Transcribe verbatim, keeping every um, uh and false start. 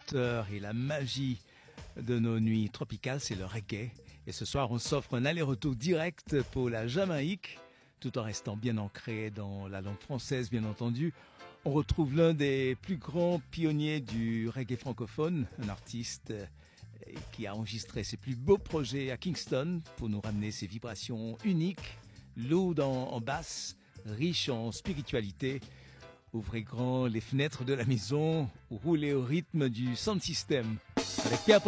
lenteur et la magie de nos nuits tropicales, c'est le reggae. Et ce soir, on s'offre un aller-retour direct pour la Jamaïque, tout en restant bien ancré dans la langue française, bien entendu. On retrouve l'un des plus grands pionniers du reggae francophone, un artiste qui a enregistré ses plus beaux projets à Kingston pour nous ramener ses vibrations uniques, lourdes en, en basse, riches en spiritualité. Ouvrez grand les fenêtres de la maison, roulez au rythme du sound system. Avec Pierre